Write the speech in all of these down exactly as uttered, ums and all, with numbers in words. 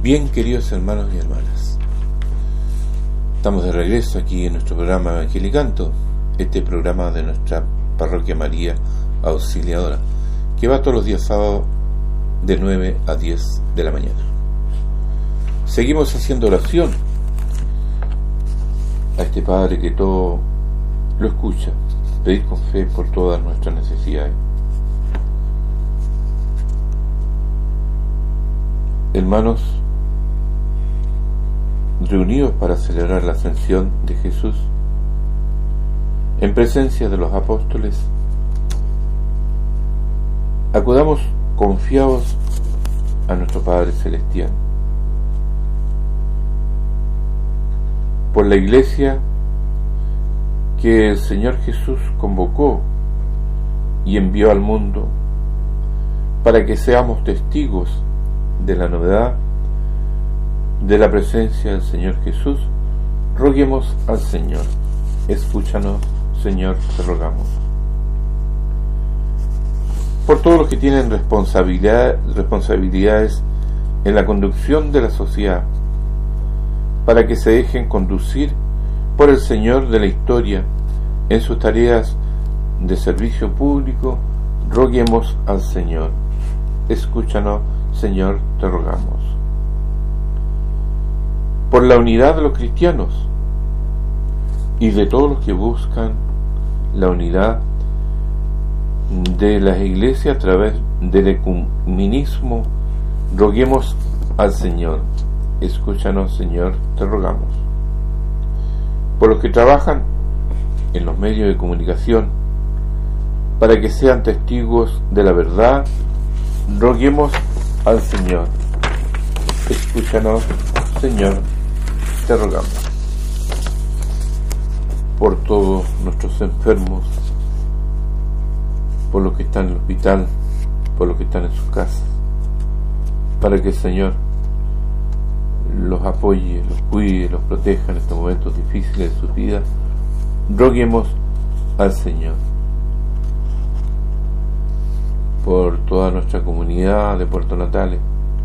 Bien, queridos hermanos y hermanas, estamos de regreso aquí en nuestro programa Evangelicanto, este programa de nuestra Parroquia María Auxiliadora, que va todos los días sábados de nueve a diez de la mañana. Seguimos haciendo oración a este Padre que todo lo escucha, pedir con fe por todas nuestras necesidades. Hermanos, reunidos para celebrar la ascensión de Jesús, en presencia de los apóstoles, acudamos confiados a nuestro Padre Celestial, por la Iglesia que el Señor Jesús convocó y envió al mundo para que seamos testigos de la novedad de la presencia del Señor Jesús. Roguemos al Señor. Escúchanos, Señor, te rogamos. Por todos los que tienen responsabilidad, responsabilidades en la conducción de la sociedad, para que se dejen conducir por el Señor de la historia en sus tareas de servicio público, roguemos al Señor. Escúchanos, Señor, te rogamos. Por la unidad de los cristianos y de todos los que buscan la unidad de las iglesias a través del ecumenismo, roguemos al Señor. Escúchanos, Señor, te rogamos. Por los que trabajan en los medios de comunicación para que sean testigos de la verdad, roguemos al Señor. Escúchanos, Señor, te rogamos. Por todos nuestros enfermos, por los que están en el hospital, por los que están en sus casas, para que el Señor los apoye, los cuide, los proteja en estos momentos difíciles de sus vidas, roguemos al Señor. Por toda nuestra comunidad de Puerto Natales,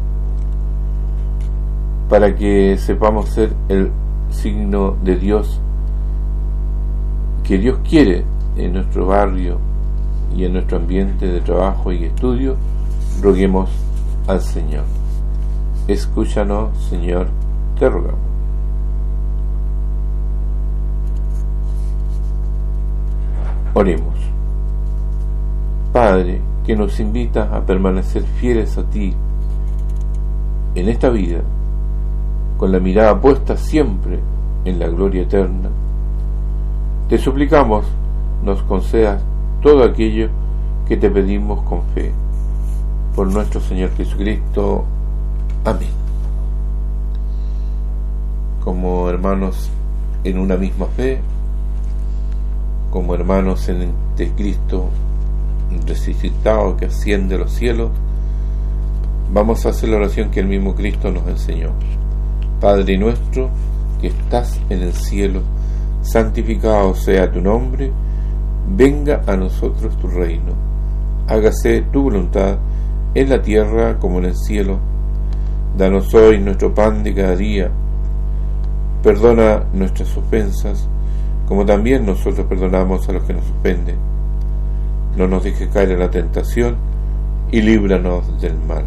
para que sepamos ser el signo de Dios que Dios quiere en nuestro barrio y en nuestro ambiente de trabajo y estudio, roguemos al Señor. Escúchanos, Señor, te rogamos. Oremos. Padre, que nos invitas a permanecer fieles a ti en esta vida, con la mirada puesta siempre en la gloria eterna, te suplicamos nos concedas todo aquello que te pedimos con fe. Por nuestro Señor Jesucristo. Amén. Como hermanos en una misma fe, como hermanos en el Cristo resucitado que asciende a los cielos, vamos a hacer la oración que el mismo Cristo nos enseñó. Padre nuestro que estás en el cielo, santificado sea tu nombre, venga a nosotros tu reino, hágase tu voluntad en la tierra como en el cielo. Danos hoy nuestro pan de cada día, perdona nuestras ofensas, como también nosotros perdonamos a los que nos ofenden. No nos dejes caer en la tentación y líbranos del mal.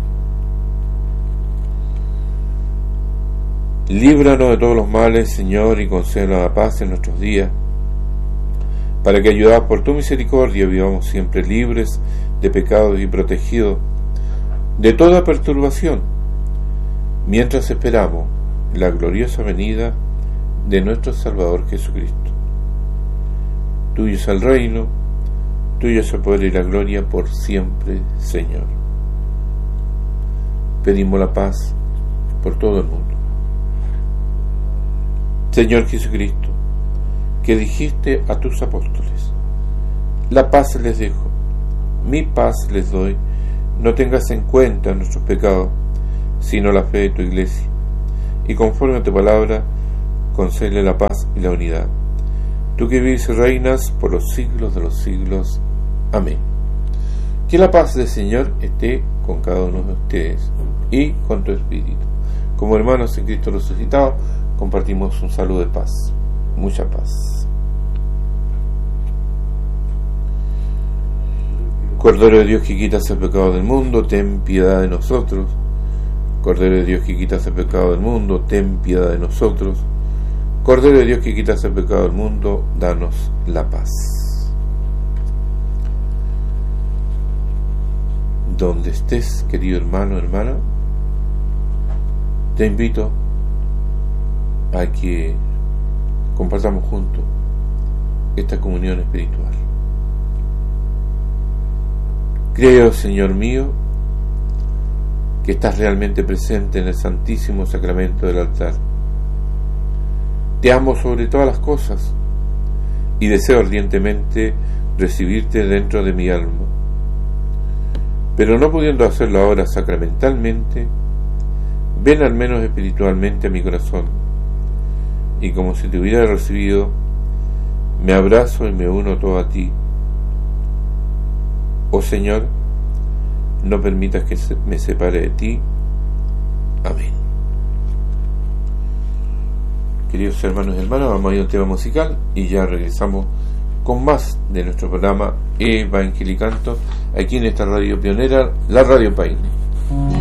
Líbranos de todos los males, Señor, y concédenos la paz en nuestros días, para que, ayudados por tu misericordia, vivamos siempre libres de pecados y protegidos de toda perturbación, mientras esperamos la gloriosa venida de nuestro Salvador Jesucristo. Tuyo es el reino, tuyo es el poder y la gloria por siempre, Señor. Pedimos la paz por todo el mundo. Señor Jesucristo, que dijiste a tus apóstoles: la paz les dejo, mi paz les doy, no tengas en cuenta nuestros pecados, sino la fe de tu Iglesia, y conforme a tu palabra, concédele la paz y la unidad. Tú que vives y reinas por los siglos de los siglos. Amén. Que la paz del Señor esté con cada uno de ustedes y con tu espíritu. Como hermanos en Cristo resucitado, compartimos un saludo de paz, mucha paz. Cordero de Dios que quitas el pecado del mundo, ten piedad de nosotros. Cordero de Dios que quitas el pecado del mundo, ten piedad de nosotros. Cordero de Dios que quitas el pecado del mundo, danos la paz. Donde estés, querido hermano, hermana, te invito a que compartamos juntos esta comunión espiritual. Creo, Señor mío, que estás realmente presente en el Santísimo Sacramento del altar. Te amo sobre todas las cosas y deseo ardientemente recibirte dentro de mi alma. Pero no pudiendo hacerlo ahora sacramentalmente, ven al menos espiritualmente a mi corazón, y como si te hubiera recibido, me abrazo y me uno todo a ti. Oh Señor, no permitas que me separe de ti. Amén. Queridos hermanos y hermanas, vamos a ir a un tema musical y ya regresamos con más de nuestro programa Evangelicanto, aquí en esta radio pionera, la Radio Paine.